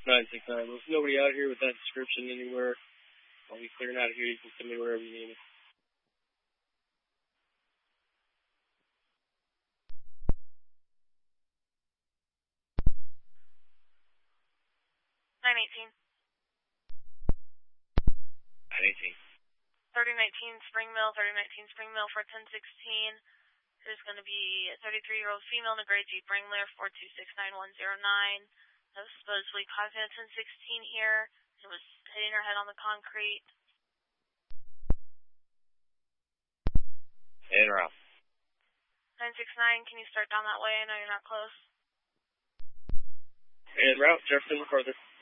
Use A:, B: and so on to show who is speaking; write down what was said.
A: 969. There's nobody out here with that description anywhere. I'll be clearing out of here. You can send me wherever you need me.
B: 918.
A: 918.
B: 3019 Spring Mill, 3019 Spring Mill for 1016. There's going to be a 33-year-old female in a gray Jeep Wrangler, 4269109. That was supposedly causing a 1016 here. It was hitting her head on the concrete.
A: En route.
B: 969, can you start down that way? I know you're not close.
A: En route, Jefferson, further.